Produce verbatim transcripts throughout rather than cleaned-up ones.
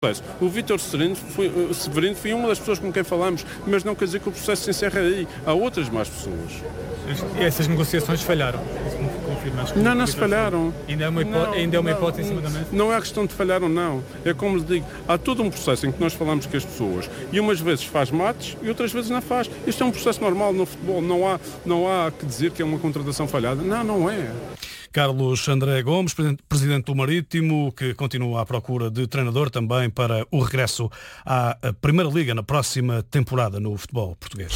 O Vítor Severino foi, uh, Severino foi uma das pessoas com quem falámos, mas não quer dizer que o processo se encerra aí. Há outras más pessoas. E essas negociações falharam? Confirmas que não, não se falharam. Ainda é uma hipótese, ainda é uma hipótese não, em cima da mesa? Não é questão de falhar ou não. É como lhe digo, há todo um processo em que nós falamos com as pessoas e umas vezes faz mates e outras vezes não faz. Isto é um processo normal no futebol. Não há, não há que dizer que é uma contratação falhada. Não, não é. Carlos André Gomes, presidente do Marítimo, que continua à procura de treinador também para o regresso à Primeira Liga na próxima temporada no futebol português.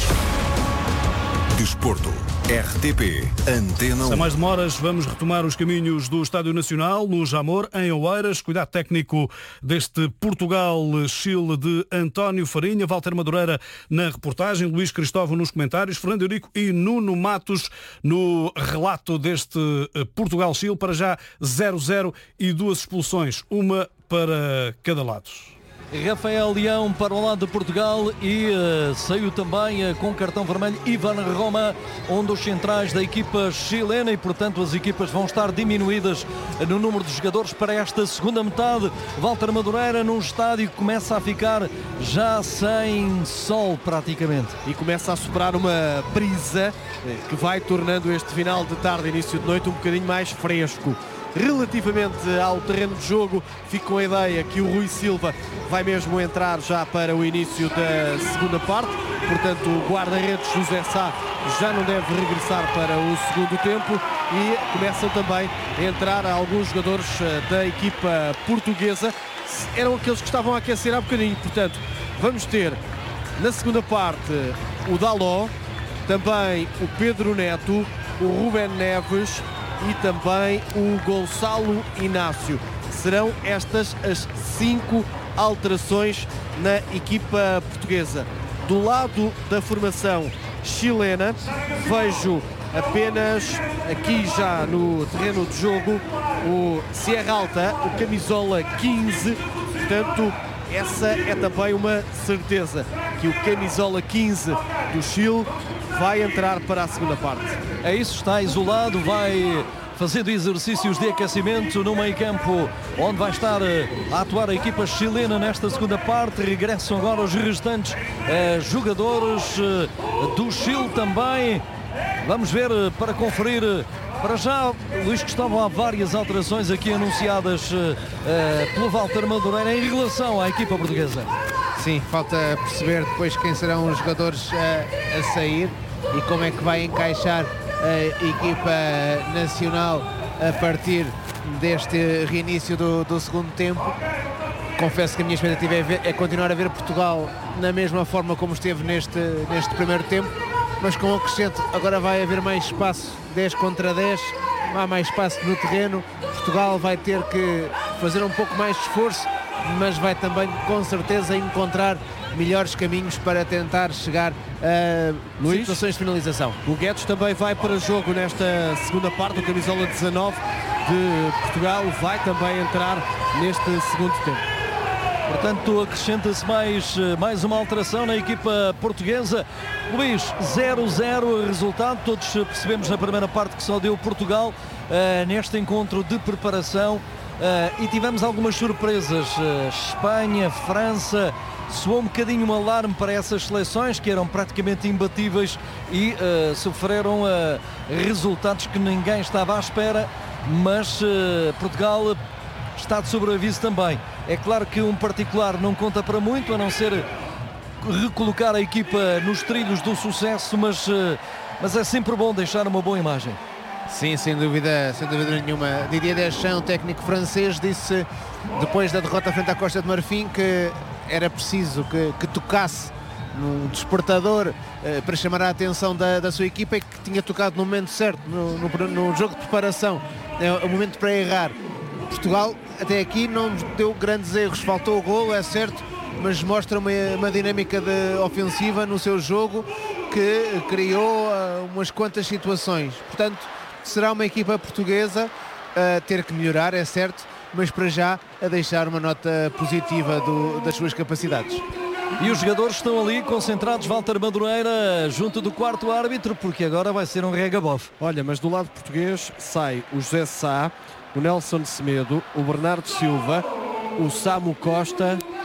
Desporto, R T P, Antena um. Sem mais demoras, vamos retomar os caminhos do Estádio Nacional, no Jamor, em Oeiras. Cuidado técnico deste Portugal-Chile de António Farinha, Walter Madureira na reportagem, Luís Cristóvão nos comentários, Fernando Eurico e Nuno Matos no relato deste Portugal-Chile. Para já zero a zero e duas expulsões, uma para cada lado. Rafael Leão para o lado de Portugal e uh, saiu também uh, com cartão vermelho Ivan Roma, um dos centrais da equipa chilena, e portanto as equipas vão estar diminuídas no número de jogadores para esta segunda metade. Walter Madureira num estádio que começa a ficar já sem sol praticamente. E começa a soprar uma brisa que vai tornando este final de tarde, início de noite, um bocadinho mais fresco. Relativamente ao terreno de jogo, fico com a ideia que o Rui Silva vai mesmo entrar já para o início da segunda parte, portanto o guarda-redes José Sá já não deve regressar para o segundo tempo, e começam também a entrar alguns jogadores da equipa portuguesa, eram aqueles que estavam a aquecer há bocadinho. Portanto, vamos ter na segunda parte o Daló, também o Pedro Neto, o Rubén Neves e também o Gonçalo Inácio. Serão estas as cinco alterações na equipa portuguesa. Do lado da formação chilena, vejo apenas aqui já no terreno de jogo o Sierra Alta, o camisola quinze, portanto essa é também uma certeza, que o camisola quinze do Chile vai entrar para a segunda parte. É isso, está isolado, vai fazendo exercícios de aquecimento no meio-campo, onde vai estar a atuar a equipa chilena nesta segunda parte. Regressam agora os restantes eh, jogadores eh, do Chile também. Vamos ver para conferir. Para já, Luís Cristóvão, há várias alterações aqui anunciadas uh, pelo Walter Madureira em relação à equipa portuguesa. Sim, falta perceber depois quem serão os jogadores uh, a sair e como é que vai encaixar a equipa nacional a partir deste reinício do, do segundo tempo. Confesso que a minha expectativa é, ver, é continuar a ver Portugal na mesma forma como esteve neste, neste primeiro tempo, mas com o acrescento, agora vai haver mais espaço, dez contra dez, há mais espaço no terreno. Portugal vai ter que fazer um pouco mais de esforço, mas vai também com certeza encontrar melhores caminhos para tentar chegar a Luís, situações de finalização. O Guedes também vai para jogo nesta segunda parte, o camisola dezanove de Portugal vai também entrar neste segundo tempo. Portanto, acrescenta-se mais, mais uma alteração na equipa portuguesa. Luís, zero a zero resultado. Todos percebemos na primeira parte que só deu Portugal uh, neste encontro de preparação. Uh, e tivemos algumas surpresas. Uh, Espanha, França, soou um bocadinho um alarme para essas seleções que eram praticamente imbatíveis e uh, sofreram uh, resultados que ninguém estava à espera. Mas uh, Portugal está de sobreaviso também. É claro que um particular não conta para muito, a não ser recolocar a equipa nos trilhos do sucesso, mas, mas é sempre bom deixar uma boa imagem. Sim, sem dúvida, sem dúvida nenhuma. Didier Deschamps, técnico francês, disse depois da derrota frente à Costa de Marfim que era preciso que, que tocasse num despertador eh, para chamar a atenção da, da sua equipa, e que tinha tocado no momento certo, no, no, no jogo de preparação. É o momento para errar. Portugal até aqui não deu grandes erros, faltou o golo, é certo, mas mostra uma, uma dinâmica de ofensiva no seu jogo que criou uh, umas quantas situações. Portanto, será uma equipa portuguesa a ter que melhorar, é certo, mas para já a deixar uma nota positiva do, das suas capacidades. E os jogadores estão ali concentrados, Walter Madureira, junto do quarto árbitro, porque agora vai ser um regabof. Olha, mas do lado português sai o José Sá, o Nelson Semedo, o Bernardo Silva, o Samu Costa.